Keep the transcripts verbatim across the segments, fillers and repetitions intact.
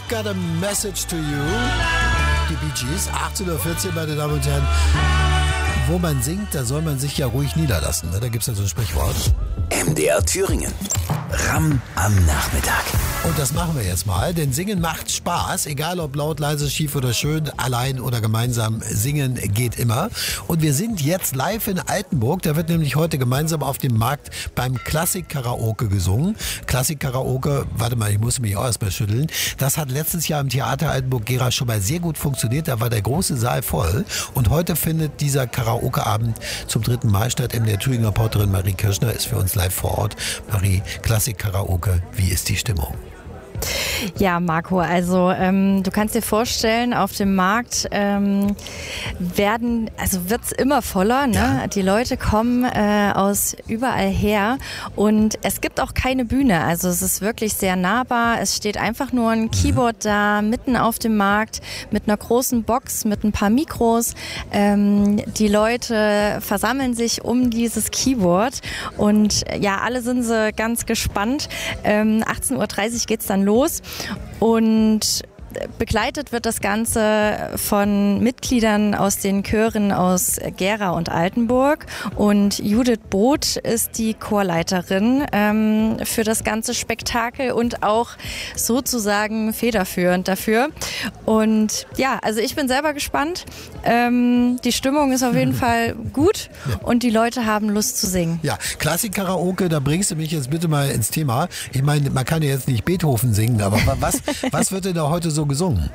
Got a Message to You. Die Bee Gees, achtzehn Uhr vierzehn, meine Damen und Herren. Wo man singt, da soll man sich ja ruhig niederlassen. Da gibt es ja so ein Sprichwort. M D R Thüringen. Ramm am Nachmittag. Und das machen wir jetzt mal, denn Singen macht Spaß, egal ob laut, leise, schief oder schön, allein oder gemeinsam. Singen geht immer. Und wir sind jetzt live in Altenburg. Da wird nämlich heute gemeinsam auf dem Markt beim Klassik-Karaoke gesungen. Klassik-Karaoke, warte mal, ich muss mich auch erstmal schütteln. Das hat letztes Jahr im Theater Altenburg-Gera schon mal sehr gut funktioniert. Da war der große Saal voll. Und heute findet dieser Karaoke-Abend zum dritten Mal statt. M D R Thüringer Reporterin Marie Kirschner ist für uns live vor Ort. Marie, Klassik-Karaoke, wie ist die Stimmung? Ja, Marco, also ähm, du kannst dir vorstellen, auf dem Markt ähm, werden, also wird's immer voller, ne? Ja. Die Leute kommen äh, aus überall her und es gibt auch keine Bühne, also es ist wirklich sehr nahbar, es steht einfach nur ein Keyboard da, mitten auf dem Markt, mit einer großen Box, mit ein paar Mikros. Ähm, die Leute versammeln sich um dieses Keyboard und ja, alle sind sie ganz gespannt. Ähm, achtzehn Uhr dreißig geht's dann los. Los. Und begleitet wird das Ganze von Mitgliedern aus den Chören aus Gera und Altenburg. Und Judith Both ist die Chorleiterin ähm, für das ganze Spektakel und auch sozusagen federführend dafür. Und ja, also ich bin selber gespannt. Ähm, die Stimmung ist auf jeden Fall gut und die Leute haben Lust zu singen. Ja, Klassik-Karaoke, da bringst du mich jetzt bitte mal ins Thema. Ich meine, man kann ja jetzt nicht Beethoven singen, aber was, was wird denn da heute so gesungen?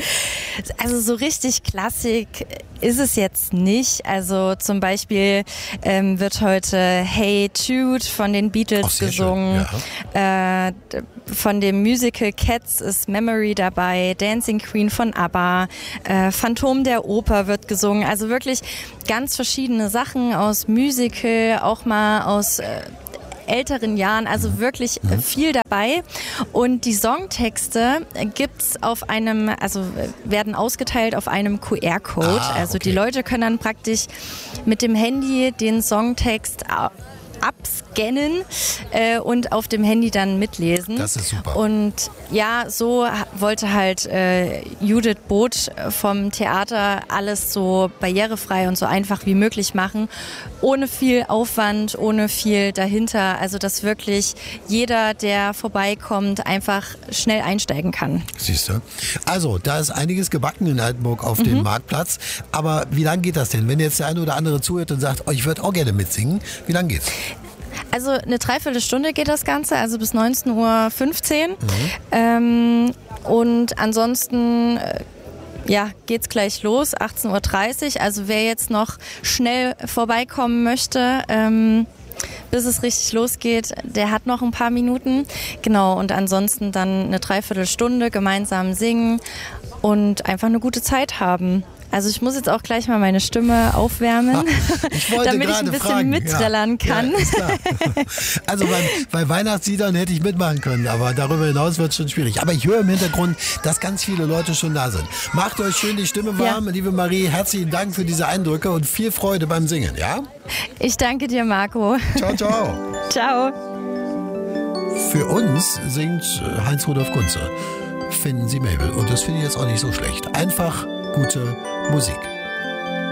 Also so richtig Klassik ist es jetzt nicht. Also zum Beispiel ähm, wird heute Hey Jude von den Beatles gesungen. Ja. Äh, von dem Musical Cats ist Memory dabei, Dancing Queen von ABBA, äh, Phantom der Oper wird gesungen. Also wirklich ganz verschiedene Sachen aus Musical, auch mal aus äh, älteren Jahren, also wirklich viel dabei. Und die Songtexte gibt's auf einem, also werden ausgeteilt auf einem Q R-Code. Ah, also okay. Die Leute können dann praktisch mit dem Handy den Songtext abscannen äh, und auf dem Handy dann mitlesen. Das ist super. Und ja, so wollte halt äh, Judith Both vom Theater alles so barrierefrei und so einfach wie möglich machen. Ohne viel Aufwand, ohne viel dahinter. Also, dass wirklich jeder, der vorbeikommt, einfach schnell einsteigen kann. Siehst du? Also, da ist einiges gebacken in Altenburg auf mhm. dem Marktplatz. Aber wie lange geht das denn? Wenn jetzt der eine oder andere zuhört und sagt, oh, ich würde auch gerne mitsingen, wie lange geht's? Also eine Dreiviertelstunde geht das Ganze, also bis neunzehn Uhr fünfzehn. Mhm. Ähm, und ansonsten äh, ja, geht's gleich los, achtzehn Uhr dreißig. Also wer jetzt noch schnell vorbeikommen möchte, ähm, bis es richtig losgeht, der hat noch ein paar Minuten. Genau, und ansonsten dann eine Dreiviertelstunde gemeinsam singen und einfach eine gute Zeit haben. Also ich muss jetzt auch gleich mal meine Stimme aufwärmen, ich damit ich ein bisschen fragen. mitträllern ja. kann. Ja, ist klar. Also bei, bei Weihnachtsliedern hätte ich mitmachen können, aber darüber hinaus wird es schon schwierig. Aber ich höre im Hintergrund, dass ganz viele Leute schon da sind. Macht euch schön die Stimme warm. Ja. Liebe Marie, herzlichen Dank für diese Eindrücke und viel Freude beim Singen. Ja? Ich danke dir, Marco. Ciao, ciao. Ciao. Für uns singt Heinz-Rudolf Kunze. Finden Sie Mabel. Und das finde ich jetzt auch nicht so schlecht. Einfach gute Musik.